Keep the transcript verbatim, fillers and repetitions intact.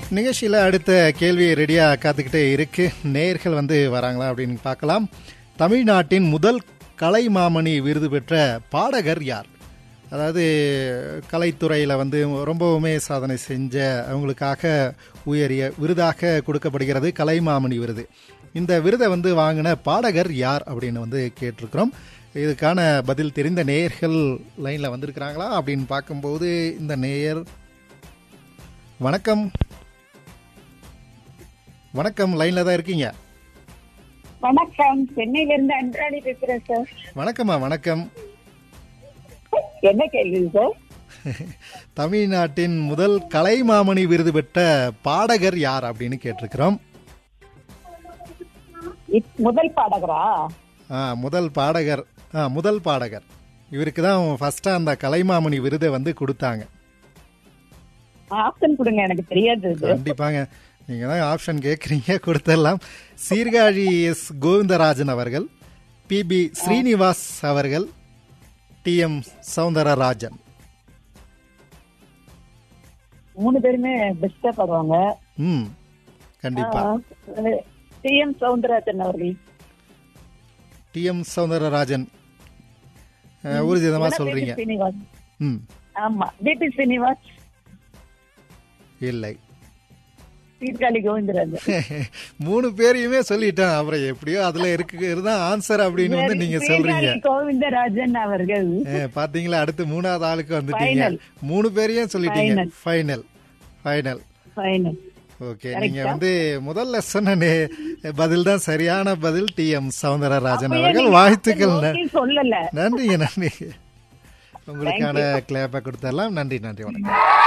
நிகழ்ச்சியில் அடுத்த கேள்வி ரெடியாக காத்துக்கிட்டே இருக்கு. நேயர்கள் வந்து வராங்களா அப்படின்னு பார்க்கலாம். தமிழ்நாட்டின் முதல் கலைமாமணி விருது பெற்ற பாடகர் யார்? அதாவது கலைத்துறையில் வந்து ரொம்பவுமே சாதனை செஞ்ச அவங்களுக்காக உயரிய விருதாக கொடுக்கப்படுகிறது கலைமாமணி விருது. இந்த விருதை வந்து வாங்கின பாடகர் யார் அப்படின்னு வந்து கேட்டிருக்கிறோம். இதுக்கான பதில் தெரிந்த நேயர்கள் லைனில் வந்திருக்கிறாங்களா அப்படின்னு பார்க்கும்போது இந்த நேயர், வணக்கம் வணக்கம், லைன்ல தான் இருக்கீங்க. வணக்கம், சென்னையில இருந்து அன்றாடி பேசுறேன் சார். வணக்கம்மா. வணக்கம். என்ன கேள்வி சார்? தமிழ்நாட்டின் முதல் கலைமாமணி விருது பெற்ற பாடகர் யார் அப்படின்னு கேட்டிருக்கிறோம். முதல் பாடகரா? ஆ முதல் பாடகர். ஆ முதல் பாடகர் இவருக்கு தான் ஃபர்ஸ்டா அந்த கலைமாமணி விருதை வந்து கொடுத்தாங்க. ஆப்ஷன் கொடுங்க, எனக்கு தெரியாது. கண்டிப்பாங்க, நீங்க தான் ஆப்ஷன் கேட்குறீங்க, கொடுத்துடலாம். சீர்காழி எஸ் கோவிந்தராஜன் அவர்கள், பி பி ஸ்ரீனிவாஸ் அவர்கள், டி எம் சௌந்தரராஜன். மூணு பேருமே பெஸ்டா பாடுவாங்க. ம் கண்டிப்பா. டி எம் சௌந்தரராஜன் அவர்கள். டி எம் சௌந்தரராஜன் ஊர்ஜிதமா சொல்றீங்க? ம் ஆமா, பி பி ஸ்ரீனிவாஸ் இல்லை, சீர்காழி கோவிந்தராஜன். மூணு பேரையுமே சொல்லிட்டேன். அப்புறம் எப்படியோ அதுல இருக்கிறது ஆன்சர் அப்படின்னு வந்து நீங்க சொல்றீங்க. கோவிந்தராஜன் அவர்கள். பாத்தீங்களா, அடுத்து மூணாவது ஆளுக்கு வந்துட்டீங்க. மூணு பேரையும் சொல்லிட்டீங்க. Final final final. ஓகே, நீங்க வந்து முதல்ல சொன்ன பதில் தான் சரியான பதில். டி எம் சௌந்தரராஜன் அவர்கள், வாழ்த்துக்கள். சொல்லல. நன்றிங்க, நன்றி. உங்களுக்கான கிளாப்பை கொடுத்துடலாம். நன்றி நன்றி, வணக்கம்.